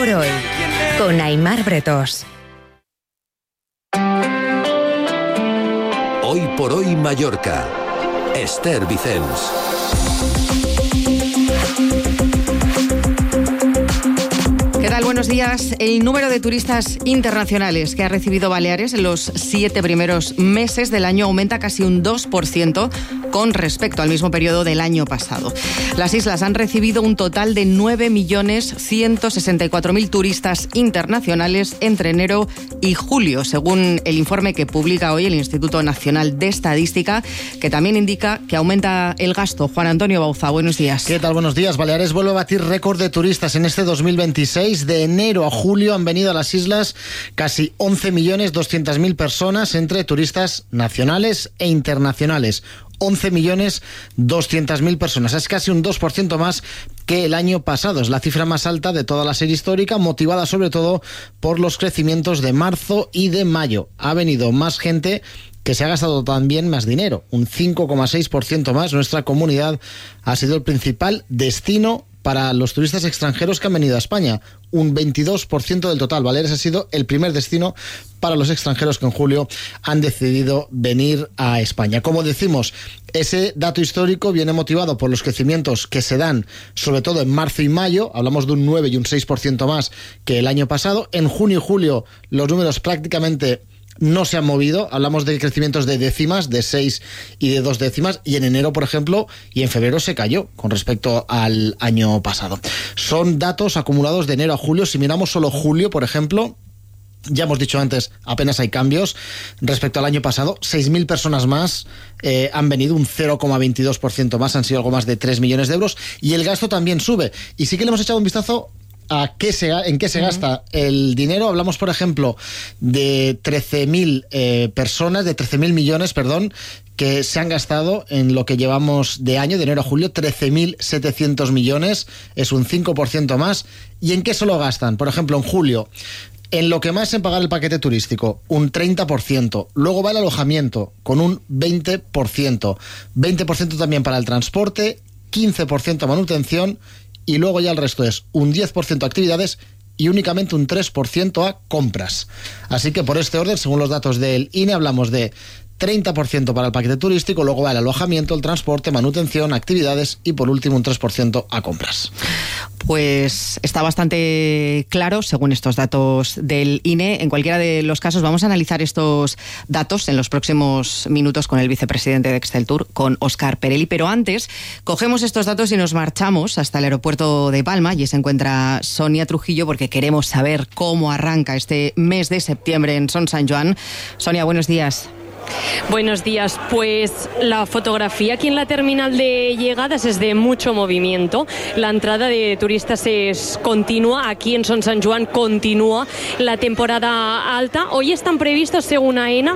por hoy, con Aimar Bretós. Hoy por hoy Mallorca. Esther Vicens. ¿Qué tal? Buenos días. El número de turistas internacionales que ha recibido Baleares en los 7 primeros meses del año aumenta casi un 2% con respecto al mismo periodo del año pasado. Las islas han recibido un total de 9.164.000 turistas internacionales entre enero y julio, según el informe que publica hoy el Instituto Nacional de Estadística, que también indica que aumenta el gasto. Juan Antonio Bauza, buenos días. ¿Qué tal? Buenos días. Baleares vuelve a batir récord de turistas en este 2026. De enero a julio han venido a las islas casi 11.200.000 personas entre turistas nacionales e internacionales. 11.200.000 personas. Es casi un 2% más que el año pasado. Es la cifra más alta de toda la serie histórica, motivada sobre todo por los crecimientos de marzo y de mayo. Ha venido más gente que se ha gastado también más dinero, un 5,6% más. Nuestra comunidad ha sido el principal destino para los turistas extranjeros que han venido a España, un 22% del total. Baleares ha sido el primer destino para los extranjeros que en julio han decidido venir a España. Como decimos, ese dato histórico viene motivado por los crecimientos que se dan, sobre todo en marzo y mayo. Hablamos de un 9 y un 6% más que el año pasado. En junio y julio los números prácticamente no se han movido. Hablamos de crecimientos de décimas, de 6 y de 2 décimas, y en enero, por ejemplo, y en febrero se cayó con respecto al año pasado. Son datos acumulados de enero a julio. Si miramos solo julio, por ejemplo, ya hemos dicho antes, apenas hay cambios respecto al año pasado. 6.000 personas más han venido, un 0,22% más, han sido algo más de 3 millones de euros, y el gasto también sube. Y sí que le hemos echado un vistazo en qué se gasta el dinero. Hablamos, por ejemplo, de 13.000 personas, de 13.000 millones, que se han gastado en lo que llevamos de año, de enero a julio. 13.700 millones, es un 5% más. ¿Y en qué se lo gastan? Por ejemplo, en julio, en lo que más en pagar el paquete turístico, un 30%. Luego va el alojamiento, con un 20%. 20% también para el transporte, 15% manutención, y luego ya el resto es un 10% a actividades y únicamente un 3% a compras. Así que por este orden, según los datos del INE, hablamos de 30% para el paquete turístico, luego va el alojamiento, el transporte, manutención, actividades y por último un 3% a compras. Pues está bastante claro, según estos datos del INE. En cualquiera de los casos vamos a analizar estos datos en los próximos minutos con el vicepresidente de Exceltur, con Óscar Perelli. Pero antes, cogemos estos datos y nos marchamos hasta el aeropuerto de Palma. Allí se encuentra Sonia Trujillo porque queremos saber cómo arranca este mes de septiembre en Son Sant Joan. Sonia, buenos días. Buenos días. Pues la fotografía aquí en la terminal de llegadas es de mucho movimiento. La entrada de turistas es continua. Aquí en Son Sant Joan continúa la temporada alta. Hoy están previstos, según AENA,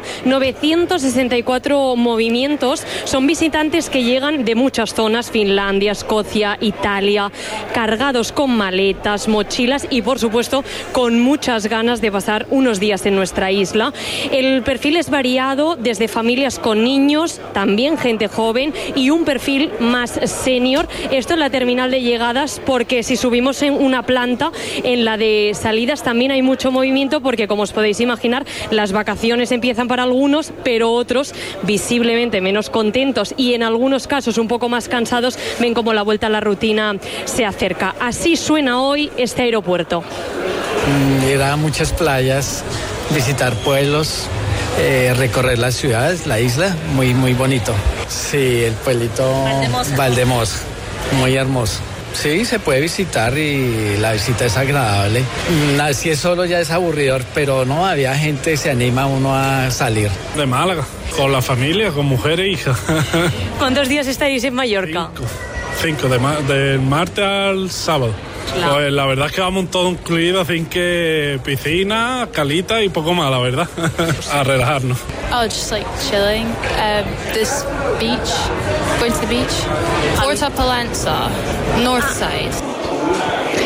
964 movimientos. Son visitantes que llegan de muchas zonas: Finlandia, Escocia, Italia, cargados con maletas, mochilas y, por supuesto, con muchas ganas de pasar unos días en nuestra isla. El perfil es variado, desde familias con niños, también gente joven y un perfil más senior. Esto es la terminal de llegadas, porque si subimos en una planta, en la de salidas también hay mucho movimiento, porque como os podéis imaginar, las vacaciones empiezan para algunos, pero otros, visiblemente menos contentos y en algunos casos un poco más cansados, ven como la vuelta a la rutina se acerca. Así suena hoy este aeropuerto. Ir a muchas playas, visitar pueblos, recorrer las ciudades, la isla, muy muy bonito. Sí, el pueblito Valdemosa, muy hermoso. Sí, se puede visitar y la visita es agradable. Si es solo ya es aburridor, pero no, había gente, se anima uno a salir. De Málaga, con la familia, con mujer e hija. ¿Cuántos días estáis en Mallorca? 5, del martes al sábado. Claro. Pues la verdad es que vamos todo incluido, así que piscina, calita y poco más, la verdad, a relajarnos. Oh, just like chilling. This beach, going to the beach. Porta Palanza, north side.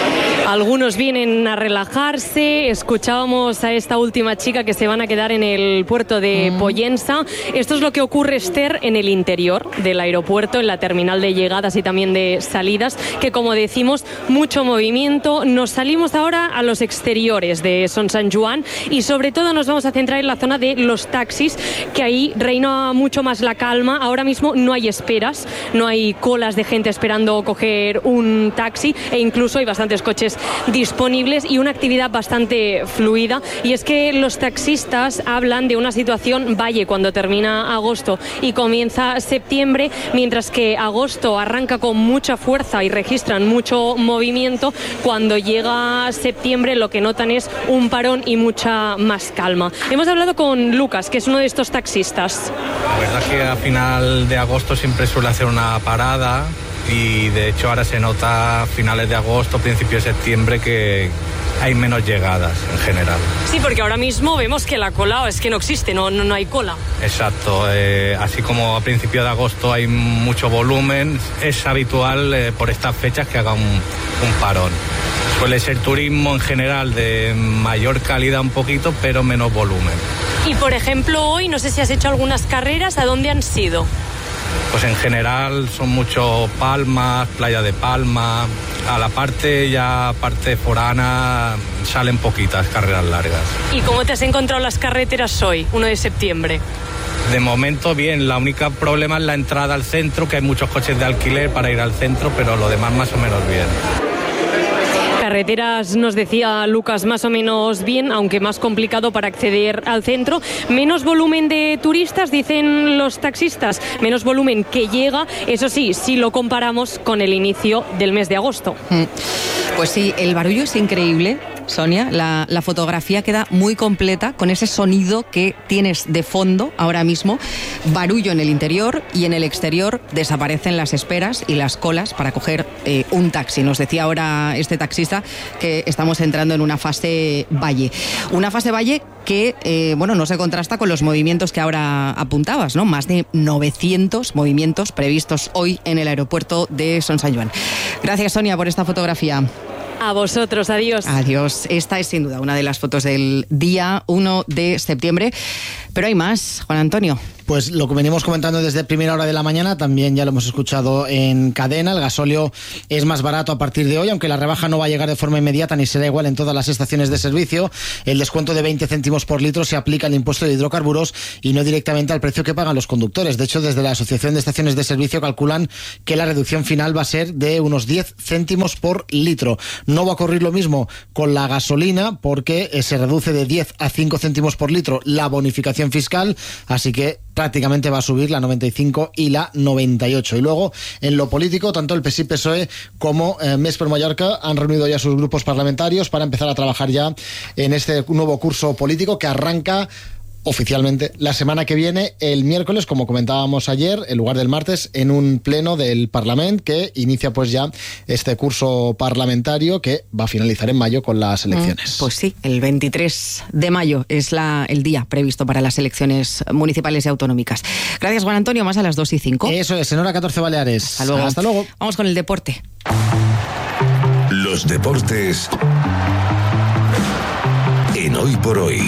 Algunos vienen a relajarse. Escuchábamos a esta última chica que se van a quedar en el puerto de Pollensa. Esto es lo que ocurre, Esther, en el interior del aeropuerto, en la terminal de llegadas y también de salidas, que como decimos, mucho movimiento. Nos salimos ahora a los exteriores de Son Sant Joan y sobre todo nos vamos a centrar en la zona de los taxis, que ahí reina mucho más la calma. Ahora mismo no hay esperas, no hay colas de gente esperando coger un taxi e incluso hay bastantes coches disponibles y una actividad bastante fluida. Y es que los taxistas hablan de una situación valle cuando termina agosto y comienza septiembre, mientras que agosto arranca con mucha fuerza y registran mucho movimiento. Cuando llega septiembre lo que notan es un parón y mucha más calma. Hemos hablado con Lucas, que es uno de estos taxistas. La verdad que a final de agosto siempre suele hacer una parada y de hecho ahora se nota a finales de agosto, principios de septiembre que hay menos llegadas en general. Sí, porque ahora mismo vemos que la cola es que no existe, no hay cola. Exacto, así como a principios de agosto hay mucho volumen, es habitual por estas fechas que haga un parón. Suele ser turismo en general de mayor calidad un poquito, pero menos volumen. Y por ejemplo hoy, no sé si has hecho algunas carreras, ¿a dónde han sido? Pues en general son mucho Palmas, Playa de Palma. A la parte forana salen poquitas carreras largas. ¿Y cómo te has encontrado las carreteras hoy, 1 de septiembre? De momento bien, la única problema es la entrada al centro, que hay muchos coches de alquiler para ir al centro, pero lo demás más o menos bien. Carreteras, nos decía Lucas, más o menos bien, aunque más complicado para acceder al centro. Menos volumen de turistas, dicen los taxistas, menos volumen que llega, eso sí, si lo comparamos con el inicio del mes de agosto. Pues sí, el barullo es increíble, Sonia. La fotografía queda muy completa con ese sonido que tienes de fondo ahora mismo. Barullo en el interior y en el exterior desaparecen las esperas y las colas para coger un taxi. Nos decía ahora este taxista que estamos entrando en una fase valle. Una fase valle que, no se contrasta con los movimientos que ahora apuntabas, ¿no? Más de 900 movimientos previstos hoy en el aeropuerto de Son Sant Joan. Gracias, Sonia, por esta fotografía. A vosotros, adiós. Adiós. Esta es sin duda una de las fotos del día 1 de septiembre. Pero hay más, Juan Antonio. Pues lo que venimos comentando desde primera hora de la mañana, también ya lo hemos escuchado en cadena. El gasóleo es más barato a partir de hoy, aunque la rebaja no va a llegar de forma inmediata ni será igual en todas las estaciones de servicio. El descuento de 20 céntimos por litro se aplica al impuesto de hidrocarburos y no directamente al precio que pagan los conductores. De hecho, desde la Asociación de Estaciones de Servicio calculan que la reducción final va a ser de unos 10 céntimos por litro. No va a ocurrir lo mismo con la gasolina, porque se reduce de 10 a 5 céntimos por litro la bonificación fiscal, así que prácticamente va a subir la 95 y la 98. Y luego, en lo político, tanto el PSI-PSOE como Més per Mallorca han reunido ya sus grupos parlamentarios para empezar a trabajar ya en este nuevo curso político que arranca oficialmente la semana que viene, el miércoles, como comentábamos ayer, en lugar del martes, en un pleno del Parlamento que inicia pues ya este curso parlamentario que va a finalizar en mayo con las elecciones. Pues sí, el 23 de mayo es el día previsto para las elecciones municipales y autonómicas. Gracias, Juan Antonio, más a las 2:05. Eso es, en hora 14 Baleares. Hasta luego. Hasta luego. Vamos con el deporte. Los deportes en Hoy por Hoy.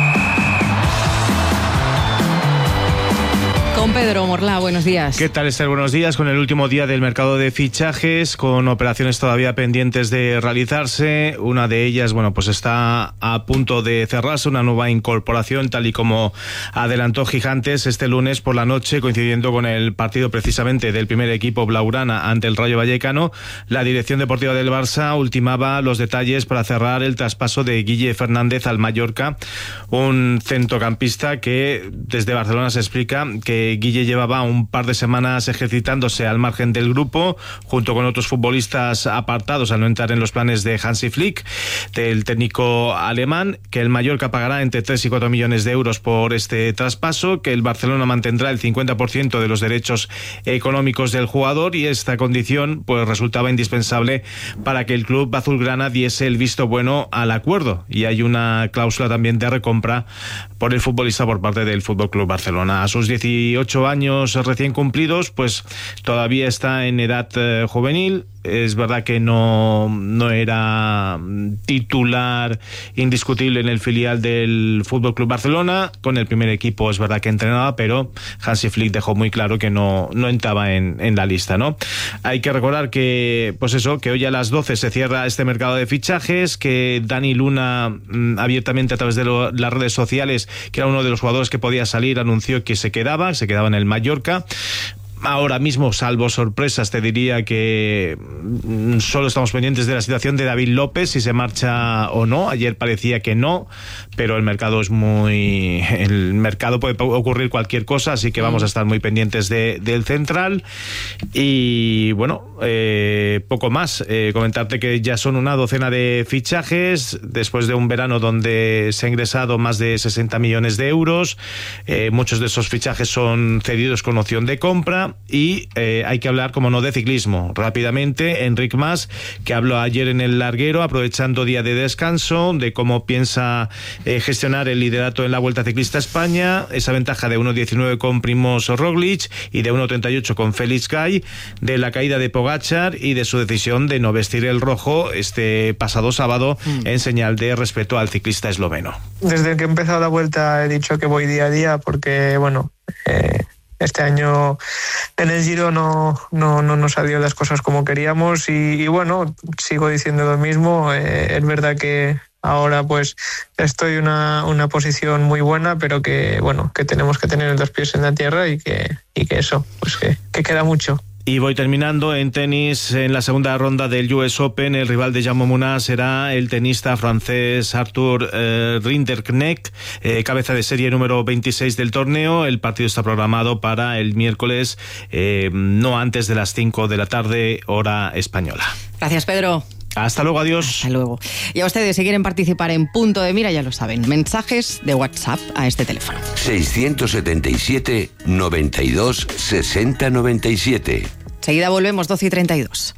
Con Pedro Morlá, buenos días. ¿Qué tal, Esther? Buenos días. Con el último día del mercado de fichajes, con operaciones todavía pendientes de realizarse. Una de ellas, pues está a punto de cerrarse, una nueva incorporación, tal y como adelantó Gigantes este lunes por la noche, coincidiendo con el partido precisamente del primer equipo blaugrana ante el Rayo Vallecano. La dirección deportiva del Barça ultimaba los detalles para cerrar el traspaso de Guille Fernández al Mallorca, un centrocampista que desde Barcelona se explica que Guille llevaba un par de semanas ejercitándose al margen del grupo, junto con otros futbolistas apartados al no entrar en los planes de Hansi Flick, del técnico alemán, que el Mallorca pagará entre 3 y 4 millones de euros por este traspaso, que el Barcelona mantendrá el 50% de los derechos económicos del jugador, y esta condición pues resultaba indispensable para que el club azulgrana diese el visto bueno al acuerdo, y hay una cláusula también de recompra por el futbolista por parte del Fútbol Club Barcelona. A sus 18 años recién cumplidos, pues todavía está en edad juvenil, Es verdad que no era titular indiscutible en el filial del Fútbol Club Barcelona. Con el primer equipo es verdad que entrenaba, pero Hansi Flick dejó muy claro que no entraba en la lista, ¿no? Hay que recordar que, pues eso, que hoy a las 12 se cierra este mercado de fichajes, que Dani Luna abiertamente a través de las redes sociales, que era uno de los jugadores que podía salir, anunció que se quedaba en el Mallorca. Ahora mismo, salvo sorpresas, te diría que solo estamos pendientes de la situación de David López, si se marcha o no. Ayer parecía que no, pero el mercado puede ocurrir cualquier cosa, así que vamos a estar muy pendientes del central. Y bueno, poco más. Comentarte que ya son una docena de fichajes después de un verano donde se ha ingresado más de 60 millones de euros. Muchos de esos fichajes son cedidos con opción de compra. Y hay que hablar, como no, de ciclismo. Rápidamente, Enric Mas, que habló ayer en el Larguero, aprovechando día de descanso, de cómo piensa gestionar el liderato en la Vuelta Ciclista a España, esa ventaja de 1.19 con Primož Roglič y de 1.38 con Félix Gay, de la caída de Pogačar y de su decisión de no vestir el rojo este pasado sábado en señal de respeto al ciclista esloveno. Desde que he empezado la Vuelta he dicho que voy día a día porque, bueno, este año en el Giro no nos salió las cosas como queríamos y bueno, sigo diciendo lo mismo. Es verdad que ahora pues estoy en una posición muy buena, pero que bueno, que tenemos que tener los pies en la tierra y que eso, pues que queda mucho. Y voy terminando en tenis. En la segunda ronda del US Open, el rival de Jaume Munar será el tenista francés Arthur Rinderknecht, cabeza de serie número 26 del torneo. El partido está programado para el miércoles, no antes de las 5 de la tarde, hora española. Gracias, Pedro. Hasta luego, adiós. Hasta luego. Y a ustedes, si quieren participar en Punto de Mira, ya lo saben, mensajes de WhatsApp a este teléfono. 677 92 60 97. Enseguida volvemos, 12:32.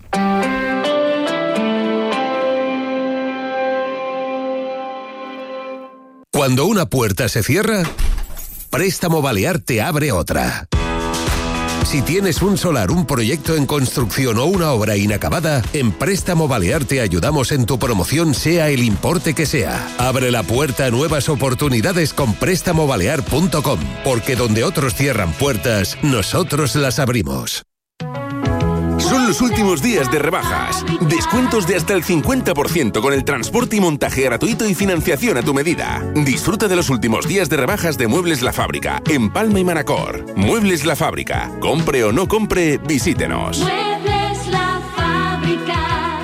Cuando una puerta se cierra, Préstamo Balear te abre otra. Si tienes un solar, un proyecto en construcción o una obra inacabada, en Préstamo Balear te ayudamos en tu promoción, sea el importe que sea. Abre la puerta a nuevas oportunidades con prestamobalear.com, porque donde otros cierran puertas, nosotros las abrimos. Son los últimos días de rebajas. Descuentos de hasta el 50% con el transporte y montaje gratuito y financiación a tu medida. Disfruta de los últimos días de rebajas de Muebles La Fábrica, en Palma y Manacor. Muebles La Fábrica. Compre o no compre, visítenos. Muebles La Fábrica.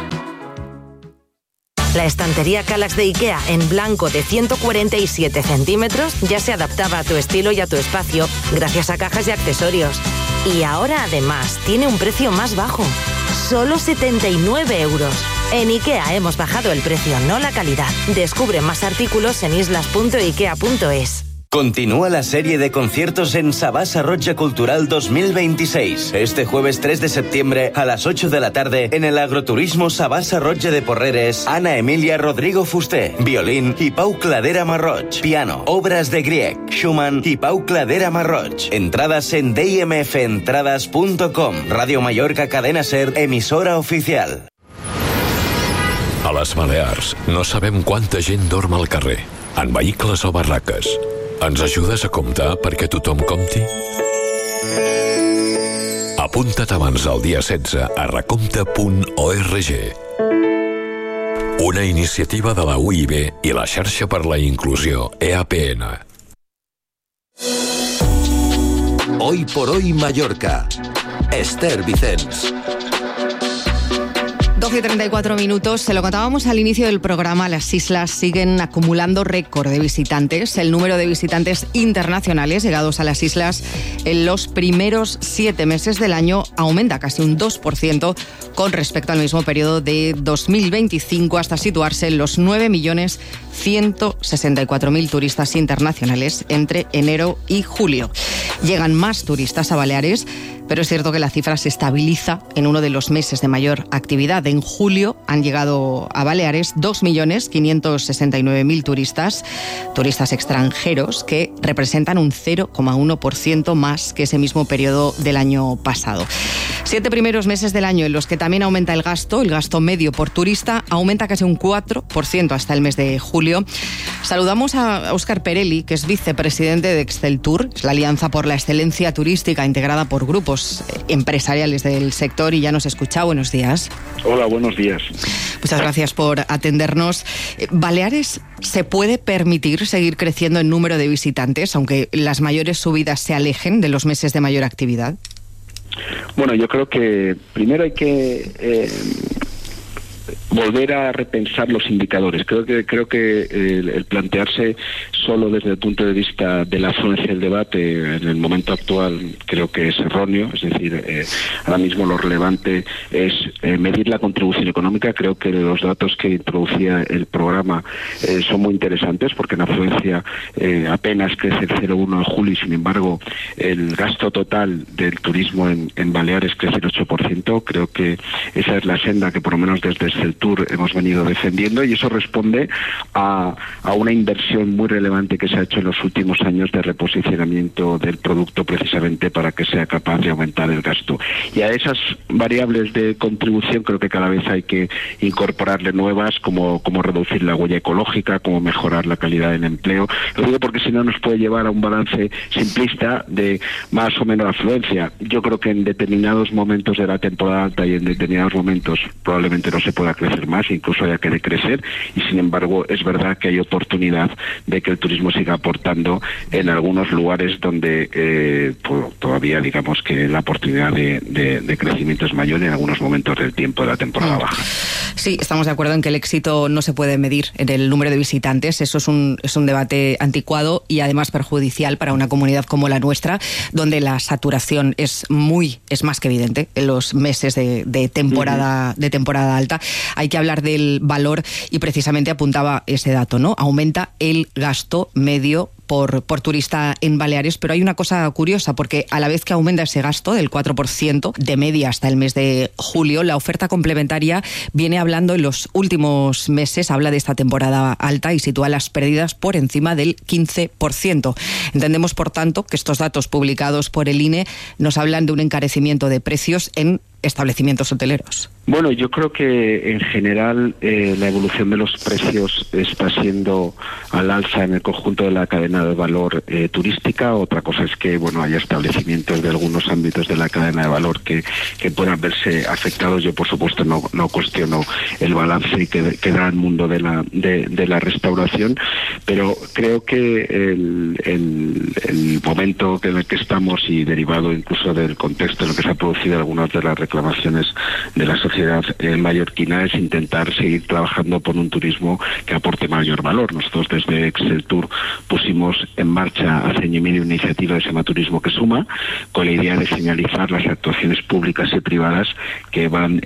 La estantería Kallax de IKEA en blanco de 147 centímetros ya se adaptaba a tu estilo y a tu espacio gracias a cajas y accesorios. Y ahora además tiene un precio más bajo, solo 79 euros. En IKEA hemos bajado el precio, no la calidad. Descubre más artículos en islas.ikea.es. Continúa la serie de conciertos en Sabasa Roja Cultural 2026. Este jueves 3 de septiembre a las 8 de la tarde en el Agroturismo Sabasa Roja de Porreres, Ana Emilia Rodrigo Fusté, violín, y Pau Cladera Marroig, piano, obras de Grieg, Schumann y Pau Cladera Marroig. Entradas en dimfentradas.com. Radio Mallorca Cadena Ser, emisora oficial. A les Balears no sabem quanta gent dorm al carrer, en vehicles o barraques. Ens ajudes a comptar perquè tothom compti? Apunta't abans del dia 16 a recompte.org. Una iniciativa de la UIB i la Xarxa per la Inclusió, EAPN. Hoy por hoy Mallorca. Esther Vicens. 12:34 minutos. Se lo contábamos al inicio del programa, las islas siguen acumulando récord de visitantes. El número de visitantes internacionales llegados a las islas en los primeros 7 meses del año aumenta casi un 2% con respecto al mismo periodo de 2025, hasta situarse en los 9.164.000 turistas internacionales entre enero y julio. Llegan más turistas a Baleares, pero es cierto que la cifra se estabiliza en uno de los meses de mayor actividad. En julio han llegado a Baleares 2.569.000 turistas extranjeros, que representan un 0,1% más que ese mismo periodo del año pasado. 7 primeros meses del año en los que también aumenta el gasto medio por turista aumenta casi un 4% hasta el mes de julio. Saludamos a Óscar Perelli, que es vicepresidente de Exceltur, es la Alianza por la Excelencia Turística integrada por grupos empresariales del sector, y ya nos escucha. Buenos días. Hola, buenos días. Muchas gracias por atendernos. ¿Baleares se puede permitir seguir creciendo en número de visitantes, aunque las mayores subidas se alejen de los meses de mayor actividad? Bueno, yo creo que primero hay que volver a repensar los indicadores. Creo que el plantearse solo desde el punto de vista de la afluencia del debate en el momento actual creo que es erróneo. Es decir, ahora mismo lo relevante es medir la contribución económica. Creo que los datos que introducía el programa son muy interesantes, porque en afluencia apenas crece el 0,1 en julio, y sin embargo el gasto total del turismo en Baleares crece el 8%. Creo que esa es la senda que por lo menos desde Exceltur hemos venido defendiendo, y eso responde a una inversión muy relevante que se ha hecho en los últimos años de reposicionamiento del producto, precisamente para que sea capaz de aumentar el gasto. Y a esas variables de contribución creo que cada vez hay que incorporarle nuevas, como reducir la huella ecológica, como mejorar la calidad del empleo. Lo digo porque si no nos puede llevar a un balance simplista de más o menos afluencia. Yo creo que en determinados momentos de la temporada alta y en determinados momentos probablemente no se pueda crecer más, incluso haya que decrecer, y sin embargo es verdad que hay oportunidad de que el turismo siga aportando en algunos lugares donde todavía digamos que la oportunidad de crecimiento es mayor en algunos momentos del tiempo de la temporada baja. Sí, estamos de acuerdo en que el éxito no se puede medir en el número de visitantes. Eso es un debate anticuado y además perjudicial para una comunidad como la nuestra, donde la saturación es más que evidente en los meses de temporada alta. Hay que hablar del valor, y precisamente apuntaba ese dato, ¿no? Aumenta el gasto medio por turista en Baleares, pero hay una cosa curiosa, porque a la vez que aumenta ese gasto del 4% de media hasta el mes de julio, la oferta complementaria viene hablando en los últimos meses, habla de esta temporada alta y sitúa las pérdidas por encima del 15%. Entendemos, por tanto, que estos datos publicados por el INE nos hablan de un encarecimiento de precios en establecimientos hoteleros. Bueno, yo creo que en general la evolución de los precios está siendo al alza en el conjunto de la cadena de valor turística. Otra cosa es que hay establecimientos de algunos ámbitos de la cadena de valor que puedan verse afectados. Yo, por supuesto, no cuestiono el balance que da el mundo de la restauración, pero creo que el momento en el que estamos, y derivado incluso del contexto en el que se ha producido algunas de las reclamaciones de la sociedad mallorquina, es intentar seguir trabajando por un turismo que aporte mayor valor. Nosotros desde Exceltur pusimos en marcha hace año y medio una iniciativa que se llama Turismo que Suma, con la idea de señalizar las actuaciones públicas y privadas que van